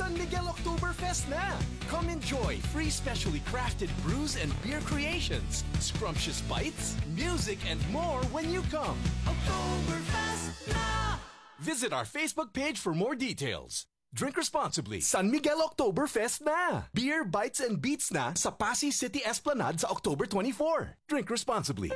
San Miguel Oktoberfest na! Come enjoy free specially crafted brews and beer creations, scrumptious bites, music, and more when you come. Oktoberfest na! Visit our Facebook page for more details. Drink responsibly. San Miguel Oktoberfest na! Beer, bites, and beats na sa Pasay City Esplanade sa October 24. Drink responsibly.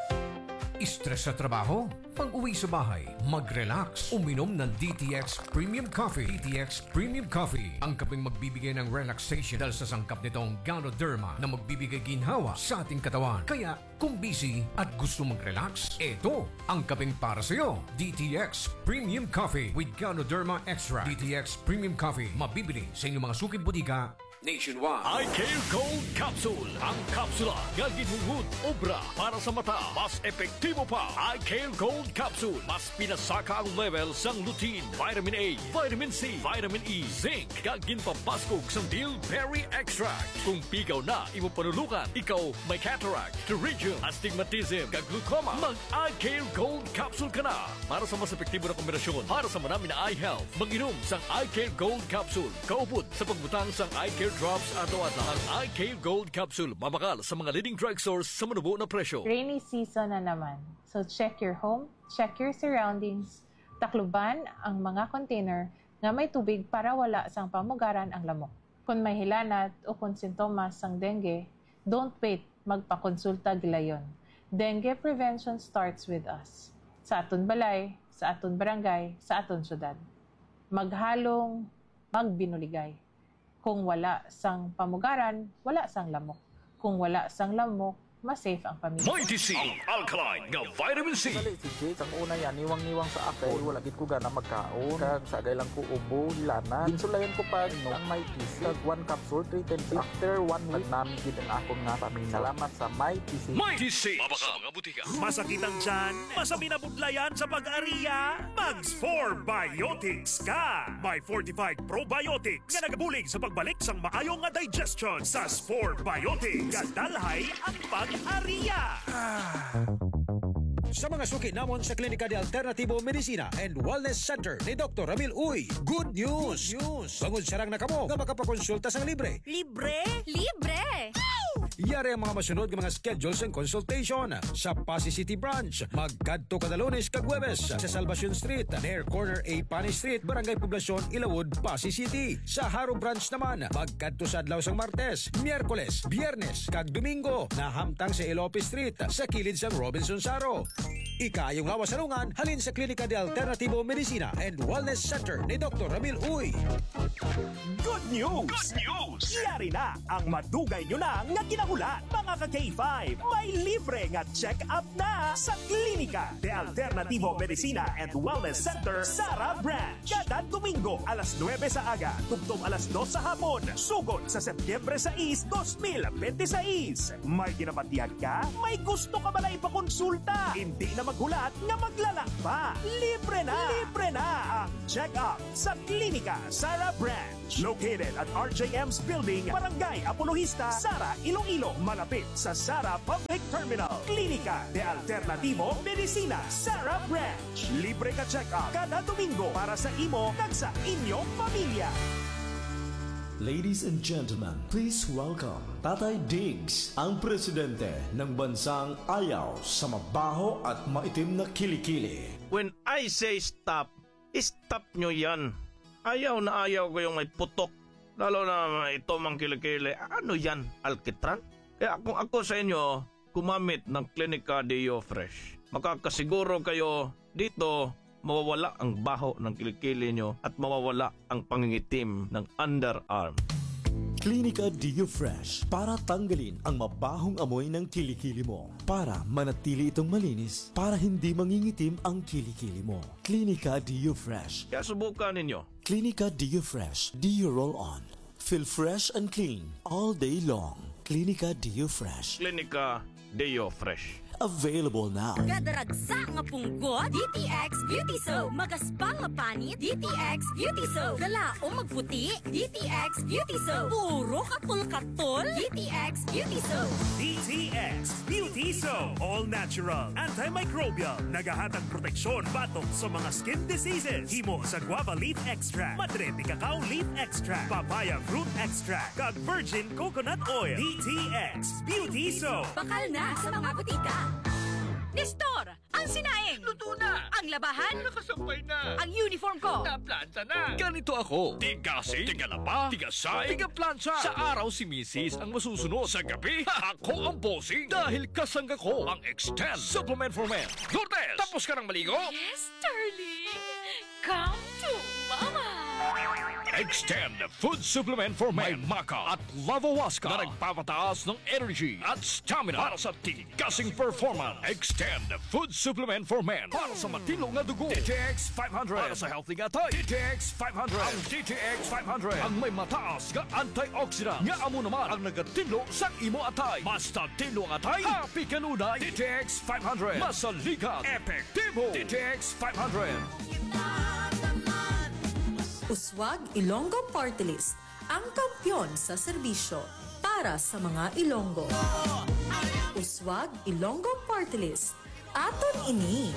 Stress sa trabaho? Pag-uwi sa bahay, mag-relax. Uminom ng DTX Premium Coffee. DTX Premium Coffee, ang kapeng magbibigay ng relaxation dahil sa sangkap nitong Ganoderma na magbibigay ginhawa sa ating katawan. Kaya kung busy at gusto mag-relax, ito ang kapeng para sa'yo. DTX Premium Coffee with Ganoderma Extra. DTX Premium Coffee, mabibili sa inyong mga suking butika nationwide. iCare Gold Capsule. Ang kapsula nga ginhungod obra para sa mata. Mas epektibo pa. iCare Gold Capsule. Mas pinasaka ang level sang lutein, vitamin A, vitamin C, vitamin E, zinc. Kag ginpapaskog sang bilberry extract. Kung pigaw na imo panulukan, ikaw may cataract, pterygium, astigmatism, kag glaucoma, mag iCare Gold Capsule ka na. Para sa mas epektibo na kombinasyon para sa manami na eye health, mag-inom sang iCare Gold Capsule. Kaupod sa pagbutang sang iCare Drops ato-ato. Ang iCare Gold Capsule mabakal sa mga leading drugstores sa manubo na presyo. Rainy season na naman. So check your home, check your surroundings. Takluban ang mga container nga may tubig para wala sang pamugaran ang lamok. Kung may hilanat o kung sintomas sang dengue, don't wait, magpakonsulta gilayon. Dengue prevention starts with us. Sa aton balay, sa aton barangay, sa aton syudad. Maghalong, magbinuligay. Kung wala sang pamugaran, wala sang lamok. Kung wala sang lamok, mas safe ang pamilya. Mighty C, ang alkaline nga vitamin C. Dali si Jake, ang una yan, niwang-niwang sa akin. Wala gid ko gana magkaon. Kag sagay lang ko ubo, hilana. Ginsulayan ko pa no, ang Mighty C. Kag 1 capsule, 3 times. After 1 week, namin gid ang akong nga pamilya. Salamat sa Mighty C. Mighty C. Mabaka mga butika. Masakit ang tiyan? Masami na budlayan sa pag-ariya? Mags 4 Biotics ka! May fortified probiotics nga nagabulig sa pagbalik sang maayong nga digestion sa 4 Biotics. Gadalhay ang pag-ariya! Sa mga suki namon sa Klinika de Alternativo Medicina and Wellness Center ni Dr. Ramil Uy, good news! Bangod sarang na kamo nga makapakonsulta sang libre. Libre? Libre! Yari ang mga masunod ng mga schedules and consultation sa Pasay City Branch. Magkadto kada Lunes kag Huwebes sa Salvacion Street, near corner A Pani Street, Barangay Poblacion, Ilawod, Pasay City. Sa Haro Branch naman, magkadto sa adlaw sang Martes, Miyerkules, Biyernes kag Domingo na hamtang sa Ilope Street sa kilid sang Robinson Saro. Ikayong lawas salungan halin sa Klinika de Alternativo Medicina and Wellness Center ni Dr. Ramil Uy. Good news! Good news! Yari na ang madugay nyo na nga kinahulan, mga ka-K5. May libre nga check-up na sa Klinika de Alternativo Medicina and Wellness Center, Sara Branch. Kada Domingo, alas 9 sa aga, tugtong alas 2 sa hapon. Sugod sa Setyembre 6, 2026. May ginapatiyag ka? May gusto ka ba na ipakonsulta? Hindi na maghulat nga maglalak pa. Libre na! Libre na ang check-up sa Klinika Sara Branch. Located at RJM's Building, Barangay Apologista, Sara, Iloilo, malapit sa Sara Public Terminal. Klinika de Alternativo Medicina, Sara Branch. Libre ka check-up kada Domingo para sa imo kag sa inyong pamilya. Ladies and gentlemen, please welcome Tatay Diggs, ang presidente ng bansang ayaw sa mabaho at maitim na kilikili. When I say stop, stop nyo yan. Ayaw na ayaw ko yung may putok. Lalo na ito mang kilikili. Ano yan? Alkitran? Kaya kung ako sa inyo, kumamit ng Klinika Deo Fresh. Makakasiguro kayo dito mawawala ang baho ng kilikili nyo at mawawala ang pangingitim ng underarm. Klinika Deo Fresh para tanggalin ang mabahong amoy ng kilikili mo. Para manatili itong malinis, para hindi mangingitim ang kilikili mo. Klinika Deo Fresh. Kaya subukan ninyo. Klinika Deo Fresh. Deo Roll On. Feel fresh and clean all day long. Klinika Deo Fresh. Klinika Deo Fresh. available now. Gadaragsa nga punggot, DTX Beauty Soap. Magaspang nga panit, DTX Beauty Soap. Galaong magputi, DTX Beauty Soap. Puro kapul-katol, DTX Beauty Soap. DTX Beauty Soap. All natural, antimicrobial, nagahatag proteksyon batok sa mga skin diseases. Himo sa guava leaf extract, madrete cacao leaf extract, papaya fruit extract, kag virgin coconut oil. DTX Beauty Soap. Bakal na sa mga butika. Nestor, ang sinaing. Luto na! Ang labahan. Nakasampay na! Ang uniform ko. Naplansa na! Ganito ako. Tigasing, tigalaba, tigasay, tigaplansa. Sa araw si Mrs. ang masusunod. Sa gabi, ako ang bossing. Dahil kasangga ko ang Extend Supplement for Men. Lourdes, tapos ka ng maligo? Yes, darling. Come to mama. Extend Food Supplement for Men. May Maca at Lavawaska na nagpapataas ng energy at stamina para sa tigasing performance. Extend Food Supplement for Men para sa matino nga dugo. DTX 500 para sa healthy nga tayo. DTX 500. Ang DTX 500 ang may mataas nga antioxidant nga amo naman ang nagatino sa imo atay. Basta tino nga atay, happy kanunay. DTX 500. Masalikat, epektibo. DTX 500. Uswag Ilonggo Party List, ang kampyon sa serbisyo para sa mga Ilonggo. Uswag Ilonggo Party List, aton ini.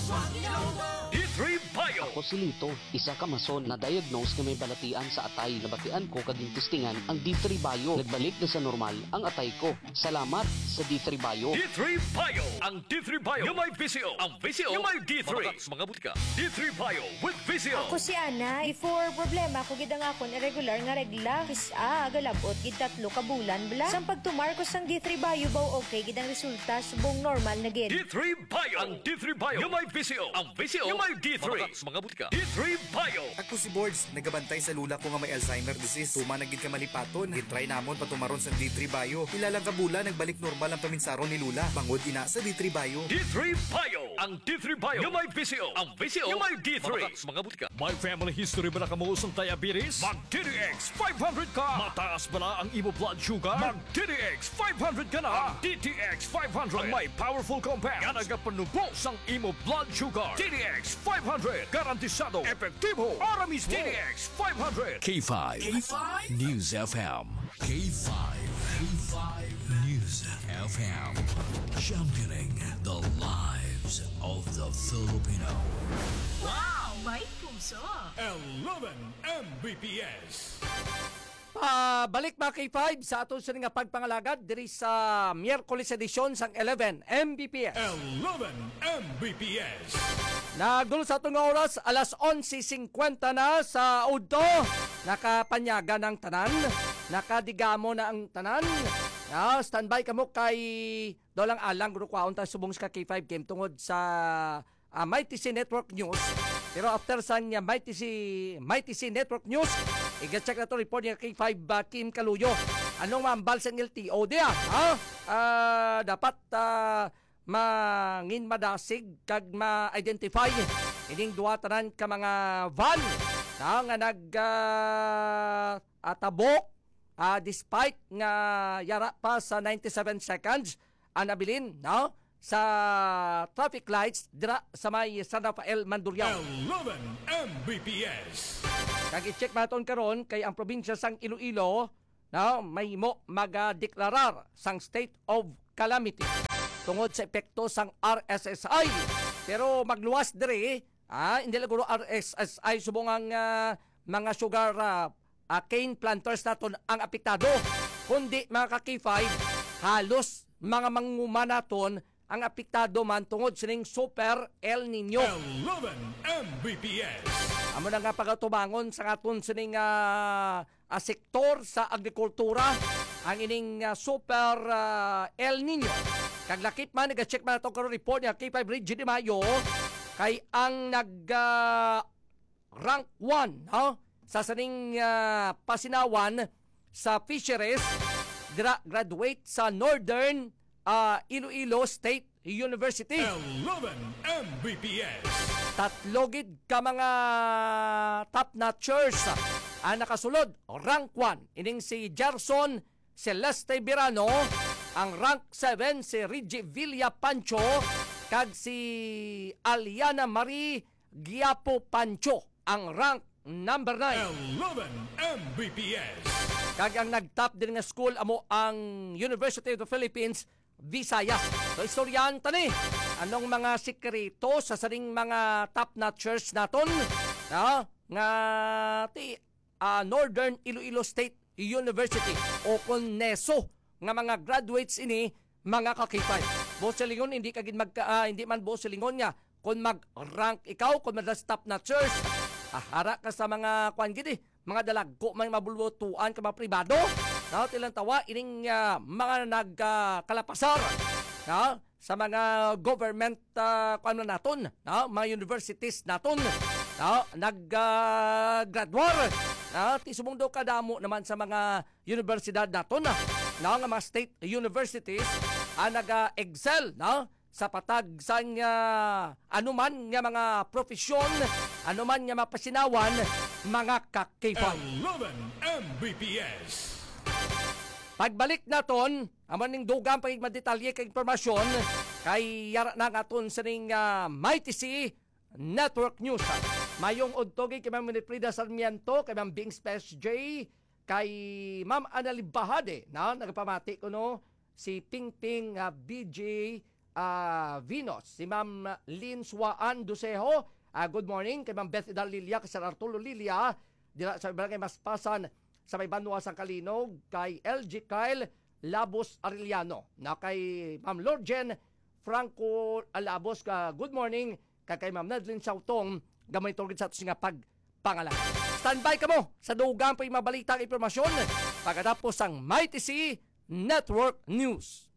D3 Bio. Ako si Lito, isa ka mason na diagnose na may balatian sa atay. Nabatian ko kaging testingan ang D3 Bio. Nagbalik na sa normal ang atay ko. Salamat sa D3 Bio. D3 Bio. Ang D3 Bio yung may VCO. Ang VCO yung may D3. Mga butika. D3 Bio with VCO. Ako si Ana. Before problema ko gid ang akon irregular nga regla. Kisa galabot gid 3 ka bulan bla. Sang pagtumar ko sang D3 Bio baw okay gid ang resulta subong normal na gid. D3 Bio. Ang D3 Bio yung may VCO. Ang VCO yung may D3. Mga butika. D3 Bio. Ako si Boards, nagabantay sa lula ko nga may Alzheimer disease. Tuma na gid ka malipaton. Gitry namon patumaron sa D3 Bio. Ilalang kabula nagbalik normal ang paminsaron ni lula. Bangod ina sa D3 Bio. D3 Bio. Ang D3 Bio yung may VCO. Ang VCO yung may D3. Mga butika. May family history ba na kamuos ng diabetes? Mag DTX 500 ka. Mataas ba na ang imo blood sugar? Mag DTX 500 ka na. Ang DTX 500 ang may powerful compound nga nagapanubos ang imo blood sugar. DTX 500 garantisado, epektibo, aramis DTX 500. K5. News FM. K5. News FM. Championing the lives of the Filipino. Wow, may puso. 11 Mbps. Balik mga K5 sa aton sa nga pagpangalagad diri sa Miyerkules edisyon sang 11 Mbps. 11 Mbps. Nagdulo sa atong oras, alas 11:50 na sa Udto. Nakapanyaga ng tanan, nakadigamo na ang tanan. Standby kamo kay dolang alang guro kwaon ta subong sa K5 game tungod sa Mighty C Network News. Pero after sa Mighty C Network News, i-check na to report niya K5 Kim Kaluyo. Anong mambal sa LTO diya? Dapat mangin madasig kag ma-identify ining duwa tanan ka mga van nga nag-tabok despite nga yara pa sa 97 seconds ang nabilin sa traffic lights dira sa may San Rafael, Mandurriao. 11 Mbps. Kag i-check naton karon kay ang probinsya sang Iloilo may mo magadeklarar sang state of calamity tungod sa epekto sang RSSI. Pero magluwas dire, hindi lang guro RSSI subong ang mga sugar cane planters naton ang apektado. Kundi mga ka-K5, halos mga manguma naton ang apektado man tungod sining Super El Nino. 11 Mbps. Amo na nga pagatubangon sa aton sining sektor sa agrikultura ang ining Super El Nino. Kaglakip man, nag-check man itong karoon report niya K5 Region de Mayo kay ang nag-rank 1 sa saning pasinawan sa fisheries graduate sa Northern Iloilo State University. 11 Mbps. Tatlogid ka mga top-notchers ang nakasulod. Rank 1, ining si Gerson Celeste Birano Ang rank 7 si Reggie Villa Pancho kag si Aliana Marie Giapo Pancho ang rank number 9. 11 Mbps. Kag ang nag-top din nga school amo ang University of the Philippines, Visayas. So istoryan tani, anong mga sikreto sa saring mga top-notchers naton nga ti Northern Iloilo State University o CONESO nga mga graduates ini mga kakipay. Buo silingon hindi hindi man buo silingon nga kung mag-rank ikaw kung mag top-notchers, hara ka sa mga kwan gidi, mga dalagko, mga mabulbutuan ka mga pribado. Tilang tawa, ining mga nagkalapasar sa mga government kwan na naton, mga universities naton, nag-graduar. Ti sumundo kadamo naman sa mga universidad naton, nga mga state universities, nag-excel, sa patag sa anuman nga mga profesyon, anuman nga mapasinawan, mga kakifan. 11 Mbps. Pagbalik naton, aman ning dugang pagigmadetalye kay informasyon, kay yara na aton sa ning Mighty C Network News. Mayong udtogi kay Ma'am Frida Sarmiento, kay Ma'am Bing Space J, kay Ma'am Annalyn Bahade, nagpamati ko si Ping BJ Vinos, si Ma'am Lynn Suaan Duseho, good morning, kay Ma'am Beth Idal Lilia, kay Sir Arturo Lilia, dila sa Barangay Maspasan, sa may Banwa Sang Kalinog, kay LG Kyle Labos Arellano, na kay Ma'am Lorgen Franco Alabos, good morning, kay Ma'am Nadlin Sautong, gamay tugid sa ato nga pagpangalan. Standby ka mo sa dugang pa mabalitang impormasyon pagkatapos ang Mighty C Network News.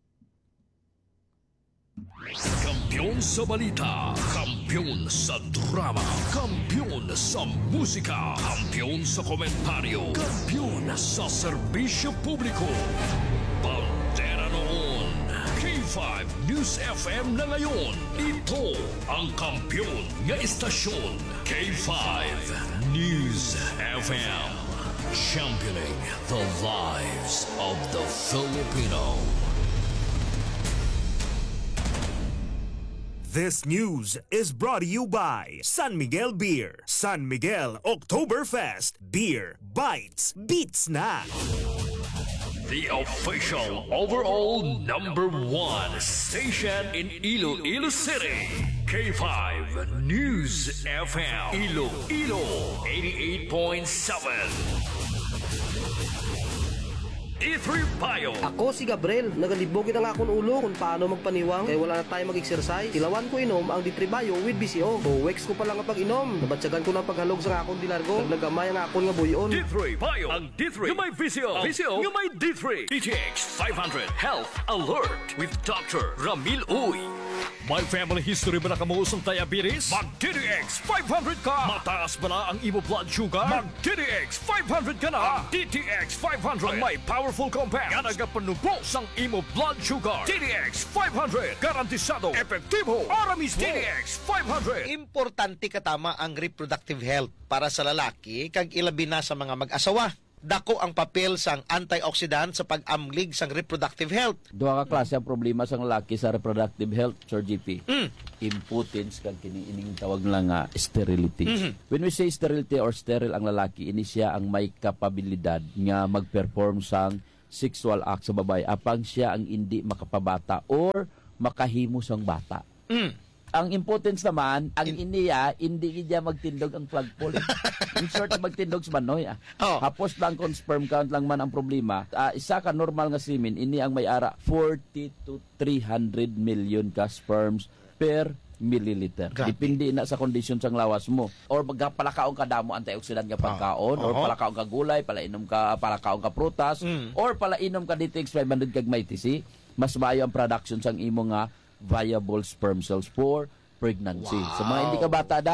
Kampiyon sa balita, kampiyon sa drama, kampiyon sa musika, kampiyon sa komentaryo, kampiyon sa serbisyo publiko. Bandera noon, K5 News FM na ngayon. Ito ang kampiyon nga istasyon, K5 News FM. Championing the lives of the Filipino. This news is brought to you by San Miguel Beer. San Miguel Oktoberfest. Beer bites beats na. The official overall #1 station in Iloilo City. K5 News FM. Iloilo 88.7. E3 Bio. Ako si Gabriel, nagalibogin ang akong ulo kung paano magpaniwang kaya wala na tayo mag-exercise. Tilawan ko inom ang D3 Bio with BCO. O weeks ko pa lang ang pag-inom. Nabatsagan ko ng paghalog sa akong dilargo. Nagnagamay ang akong nga buyon. D3 Bio. Ang D3 yung may VCO. VCO yung may D3. DTX 500 Health Alert with Dr. Ramil Uy. May family history ba na kamuusong diabetes? Mag-DTX 500 ka! Mataas ba na ang imo blood sugar? Mag-DTX 500 ka na! Ang DTX 500 ang may powerful compounds nga nagapanubos ang imo blood sugar. DTX 500 garantisado, epektibo, aramis. DTX 500. Importante katama ang reproductive health para sa lalaki kag ilabi na sa mga mag-asawa. Dako ang papel sang antioxidant sa pag-amlig sang reproductive health. Duha ka klase ang problema sang lalaki sa reproductive health, Sir GP. Impotence kag kini ining tawag lang nga sterility. When we say sterility or sterile ang lalaki, ini siya ang may kapabilidad nga mag-perform sang sexual act sa babae apang siya ang hindi makapabata or makahimo sang bata. Ang impotence naman, ang iniya, hindi niya magtindog ang plug pole. In short, magtindog sa manoy. Tapos lang kung sperm count lang man ang problema, isa ka normal nga semen, ini ang may ara 40 to 300 million ka sperms per milliliter. Depende na sa condition sang lawas mo. Or magpalakaong ka damo antioxidant nga pagkaon, or palakaong ka gulay, palakaong ka prutas, or palainom ka DTX 500 kag Mighty C, mas maayo ang production sang imo nga viable sperm cells for pregnancy. Sa mga hindi ka bata da,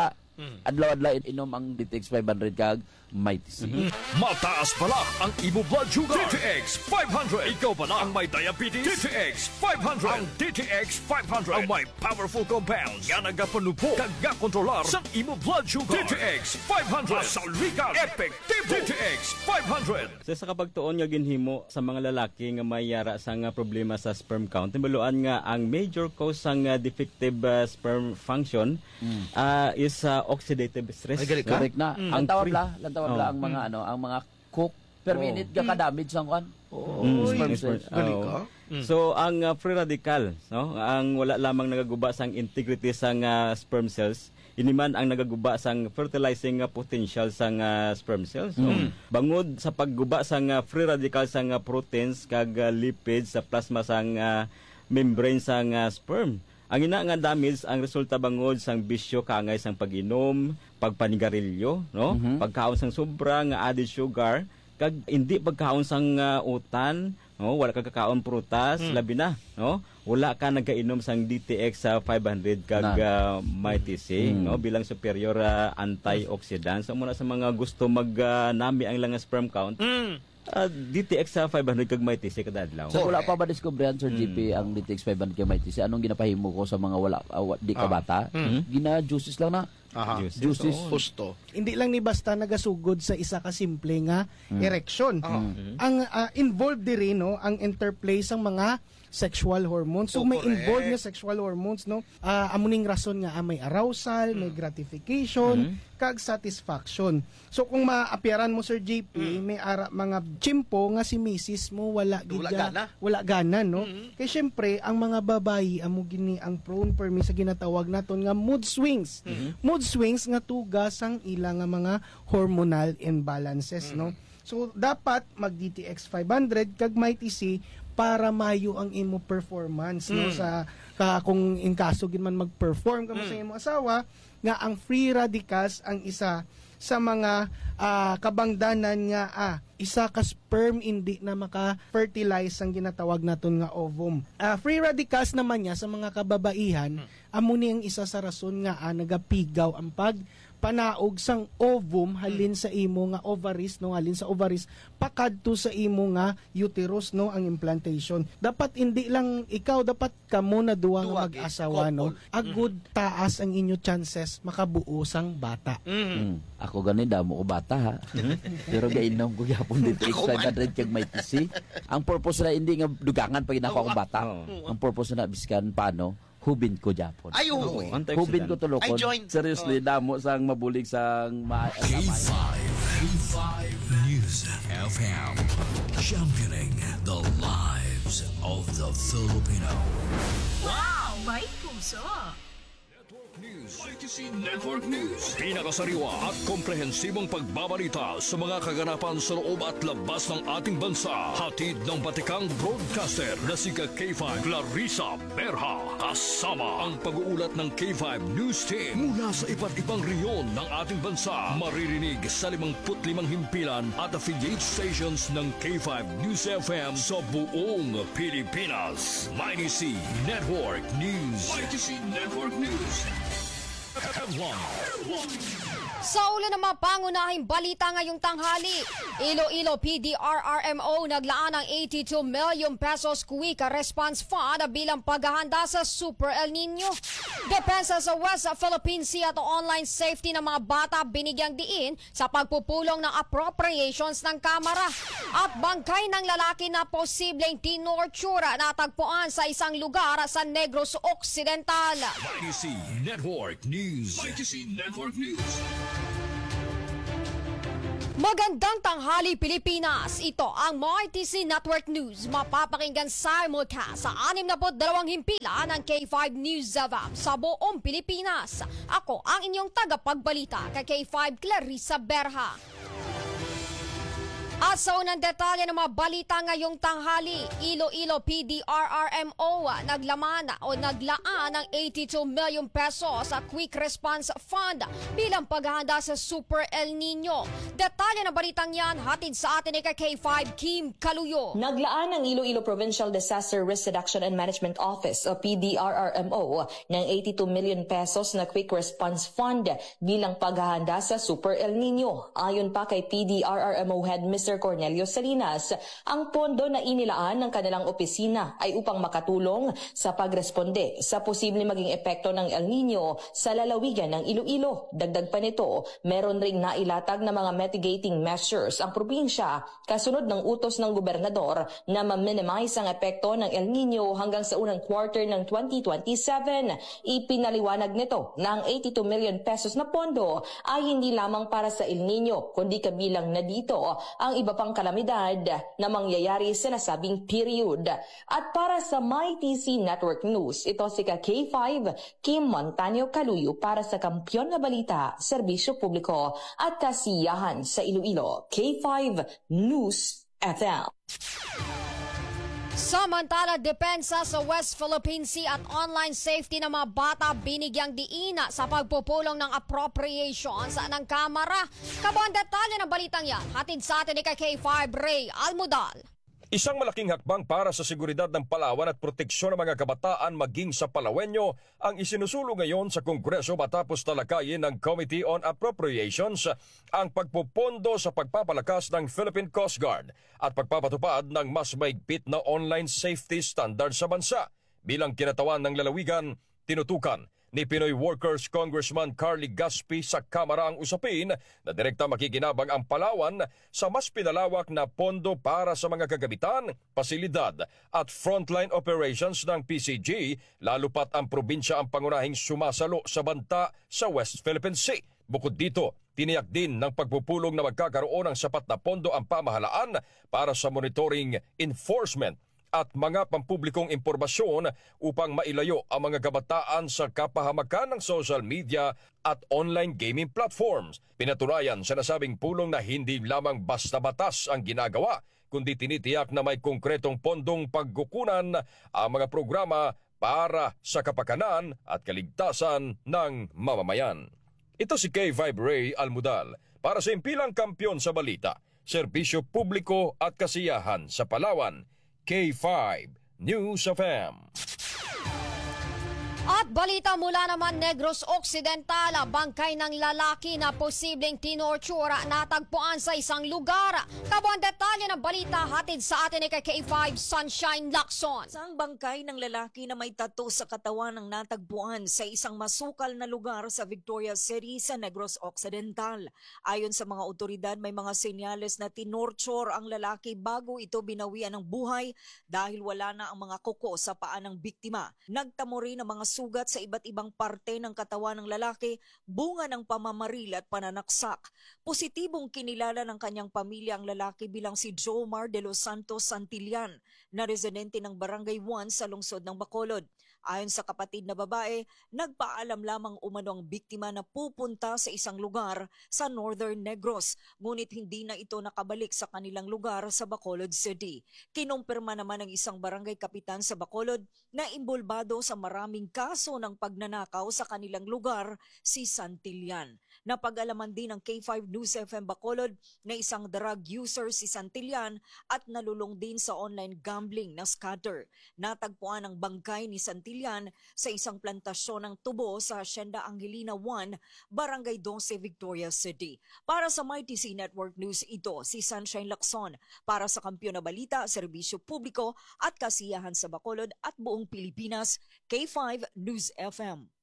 Adlaw-adlaw inom ang DTX 500 kag Mighty C. Mataas pala ang imo blood sugar. DTX 500. Ikaw pala ang may diabetes. DTX 500. Ang DTX 500 ang may powerful compounds nga nagapanupo kag kontrolar sa imo blood sugar. DTX 500. Masaligan. Epektibo. DTX 500. Sa kapagtuon nga ginhimo sa mga lalaki nga may yara sa nga problema sa sperm count, timbuluan nga ang major cause sang defective sperm function is oxidative stress. Correct na. Ang tawag ang mga ang mga cook per minute ga ka-damage sang kwan. Sperm cells. So ang free radical, no, ang wala lamang nagaguba sang integrity sang sperm cells, iniman ang nagaguba sang fertilizing potential sang sperm cells. Bangod sa pagguba sang free radical sang proteins kag lipids sa plasma sang membrane sang sperm. Ang ina nga damage ang resulta bangod sang bisyo kaangay sang pag-inom, pagpanigarilyo, no? Pagkaon sang sobra nga added sugar, kag hindi pagkaon sang utan, no? Wala ka kakaon prutas, labi na, no? Wala ka nagkainom sang DTX 500 kag Mighty C, no? Bilang superior antioxidant. So muna sa mga gusto magnami ang lang sperm count. DTX 500 kag Mighty C kada adlaw. So wala pa ba diskubrehan Sir GP ang DTX 500 kag Mighty C? Anong ginapahimo ko sa mga wala di ka bata? Gina juices lang na. Juices. Husto. Hindi lang ni basta nagasugod sa isa ka simple nga erection. Ang involved diri no ang interplay sang mga sexual hormones. So may involved nga sexual hormones no. Amuning rason nga may arousal, may gratification, kag satisfaction. So kung maapyaran mo Sir JP, may mga chimpo nga si misis mo wala gana no. Kay syempre ang mga babayi amo gini ang prone permi sa ginatawag naton nga mood swings. Mood swings nga tugas ang ilang nga mga hormonal imbalances no. So dapat mag DTX 500 kag Mighty C para mayo ang imo performance no sa kung in kaso gid man mag-perform kamo sa imo asawa nga ang free radicals ang isa sa mga kabangdanan nga isa ka sperm hindi na maka-fertilize ang ginatawag naton nga ovum. Free radicals naman niya sa mga kababaihan amo ni ang isa sa rason nga nagapigaw ang panaog sang ovum halin sa imo nga ovaries no halin sa ovaries pakadto sa imo nga uterus no ang implantation. Dapat hindi lang ikaw, dapat kamo na duwa nga mag-asawa no. Agud taas ang inyo chances makabuo sang bata. Ako gani damo ko bata ha. Pero gainom ko gyapon dito DTX 500 kag Mighty C. Ang purpose na hindi nga dugangan pag inako akong bata. Ang purpose na biskan paano hubin ko Japon. Hubin ko tulokon. Seriously, damo sang mabulig sang K5 News FM. Championing the lives of the Filipino. Wow! May puso! ITC Network News. Pinakasariwa at komprehensibong pagbabalita sa mga kaganapan sa loob at labas ng ating bansa. Hatid ng batikang broadcaster na si K5 Clarissa Berha. Kasama ang pag-uulat ng K5 News Team mula sa iba't ibang reyon ng ating bansa. Maririnig sa 55 himpilan at affiliate stations ng K5 News FM sa buong Pilipinas. ITC Network News. ITC Network News. Sa ulo ng mga pangunahing balita ngayong tanghali, Iloilo PDRRMO naglaan ng 82 million pesos Quick Response Fund bilang paghahanda sa Super El Nino. Depensa sa West Philippine Sea at online safety ng mga bata binigyang diin sa pagpupulong ng appropriations ng Kamara. At bangkay ng lalaki na posibleng tinortura natagpuan sa isang lugar sa Negros Occidental. ITC Network News. ITC Network News. Magandang tanghali Pilipinas! Ito ang ITC Network News. Mapapakinggan simulcast sa 62 himpilan ng K5 News FM sa buong Pilipinas. Ako ang inyong tagapagbalita kay K5 Clarissa Berha. At sa unang detalye ng mga balita ngayong tanghali, Iloilo PDRRMO naglaan ng 82 million pesos sa Quick Response Fund bilang paghahanda sa Super El Nino. Detalye ng balitang yan hatid sa atin ni K5 Kim Kaluyo. Naglaan ng Iloilo Provincial Disaster Risk Reduction and Management Office o PDRRMO ng 82 million pesos na Quick Response Fund bilang paghahanda sa Super El Nino. Ayon pa kay PDRRMO Head Mr. Cornelio Salinas, ang pondo na inilaan ng kanilang opisina ay upang makatulong sa pagresponde sa posibleng maging epekto ng El Nino sa lalawigan ng Iloilo. Dagdag pa nito, meron ring nailatag na mga mitigating measures ang probinsya kasunod ng utos ng gobernador na ma-minimize ang epekto ng El Nino hanggang sa unang quarter ng 2027. Ipinaliwanag nito na ang 82 million pesos na pondo ay hindi lamang para sa El Nino, kundi kabilang na dito ang iba pang kalamidad na mangyayari sa nasabing period. At para sa MyTC Network News, ito si K5 Kim Montaño Kaluyo para sa Kampiyon na Balita, Serbisyo Publiko at Kasiyahan sa Iloilo. K5 News FM. Samantala, depensa sa West Philippine Sea at online safety ng mga bata binigyang diina sa pagpupulong ng appropriations ng Kamara. Kabuang detalye ng balitang yan, hatid sa atin ni K5 Ray Almudal. Isang malaking hakbang para sa seguridad ng Palawan at proteksyon ng mga kabataan maging sa Palawenyo ang isinusulong ngayon sa Kongreso matapos talakayin ng Committee on Appropriations ang pagpupondo sa pagpapalakas ng Philippine Coast Guard at pagpapatupad ng mas maigpit na online safety standard sa bansa. Bilang kinatawan ng lalawigan, tinutukan ni Pinoy Workers Congressman Carly Gaspi sa Kamara ang usapin na direkta makikinabang ang Palawan sa mas pinalawak na pondo para sa mga kagamitan, pasilidad at frontline operations ng PCG, lalo pat ang probinsya ang pangunahing sumasalo sa banta sa West Philippine Sea. Bukod dito, tiniyak din ng pagpupulong na magkakaroon ng sapat na pondo ang pamahalaan para sa monitoring, enforcement at mga pampublikong impormasyon upang mailayo ang mga kabataan sa kapahamakan ng social media at online gaming platforms. Pinatunayan sa nasabing pulong na hindi lamang basta batas ang ginagawa, kundi tinitiyak na may konkretong pondong pagkukunan ang mga programa para sa kapakanan at kaligtasan ng mamamayan. Ito si K5 Ray Almudal para sa Impilang Kampiyon sa Balita, Serbisyo Publiko at Kasiyahan sa Palawan, K5 News FM. At balita mula naman Negros Occidental, bangkay ng lalaki na posibleng tinortura natagpuan sa isang lugar. Kabuang detalye ng balita hatid sa atin ni K5 Sunshine Lacson. Isang bangkay ng lalaki na may tattoo sa katawan ang natagpuan sa isang masukal na lugar sa Victoria City sa Negros Occidental. Ayon sa mga otoridad, may mga senyales na tinorture ang lalaki bago ito binawian ng buhay dahil wala na ang mga kuko sa paa ng biktima. Nagtamo rin ang mga sugat sa iba't ibang parte ng katawan ng lalaki, bunga ng pamamaril at pananaksak. Positibong kinilala ng kanyang pamilya ang lalaki bilang si Jomar de los Santos Santillan, na residente ng Barangay 1 sa lungsod ng Bacolod. Ayon sa kapatid na babae, nagpaalam lamang umano ang biktima na pupunta sa isang lugar sa Northern Negros, ngunit hindi na ito nakabalik sa kanilang lugar sa Bacolod City. Kinumpirma naman ng isang barangay kapitan sa Bacolod na imbolbado sa maraming kaso ng pagnanakaw sa kanilang lugar si Santillan. Napag-alaman din ng K5 News FM Bacolod na isang drug user si Santillan at nalulong din sa online gambling na scatter. Natagpuan ang bangkay ni Santillan sa isang plantasyon ng tubo sa Hacienda Angelina 1, Barangay 12, Victoria City. Para sa MyTC Network News, ito si Sunshine Lacson para sa Kampiyon na Balita, Serbisyo Publiko at Kasiyahan sa Bacolod at buong Pilipinas, K5 News FM.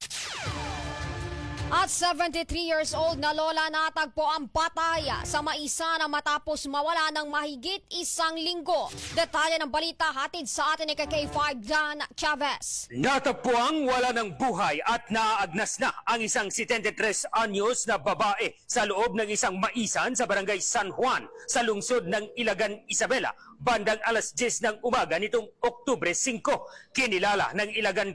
At 73 years old na lola natagpo ang patay sa maisa na matapos mawala ng mahigit isang linggo. Detalye ng balita hatid sa atin ni K5 Dan Chavez. Natagpuang wala ng buhay at naaagnas na ang isang 73 anyos na babae sa loob ng isang maisan sa Barangay San Juan sa lungsod ng Ilagan, Isabela, bandang alas 10 ng umaga nitong Oktubre 5. Kinilala ng Ilagan